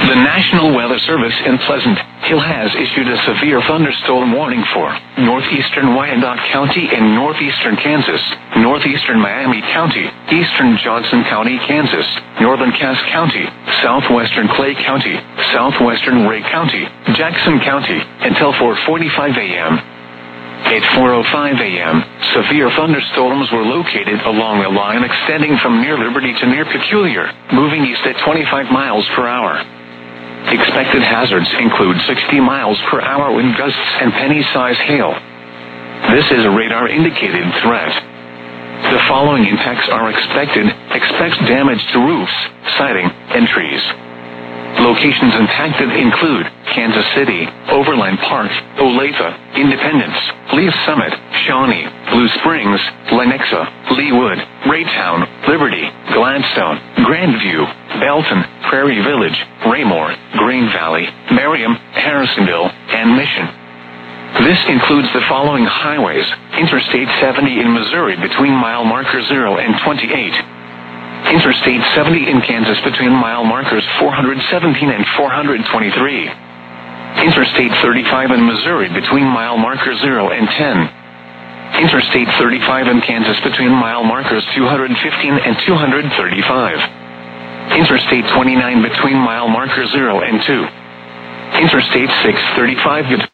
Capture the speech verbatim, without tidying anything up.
The National Weather Service in Pleasant Hill has issued a severe thunderstorm warning for northeastern Wyandotte County and northeastern Kansas, northeastern Miami County, eastern Johnson County, Kansas, northern Cass County, southwestern Clay County, southwestern Ray County, Jackson County, until four forty-five a.m. At four oh five a.m., severe thunderstorms were located along a line extending from near Liberty to near Peculiar, moving east at twenty-five miles per hour. Expected hazards include sixty miles per hour wind gusts and penny-sized hail. This is a radar-indicated threat. The following impacts are expected. Expect damage to roofs, siding, and trees. Locations impacted include Kansas City, Overland Park, Olathe, Independence, Lee's Summit, Shawnee, Blue Springs, Lenexa, Leewood, Raytown, Liberty, Gladstone, Grandview, Belton, Prairie Village, Raymore, Green Valley, Merriam, Harrisonville, and Mission. This includes the following highways: Interstate seventy in Missouri between mile marker zero and twenty-eight. Interstate seventy in Kansas between mile markers four seventeen and four twenty-three. Interstate thirty-five in Missouri between mile marker zero and ten. Interstate thirty-five in Kansas between mile markers two fifteen and two thirty-five. Interstate twenty-nine between mile marker zero and two. Interstate six thirty-five between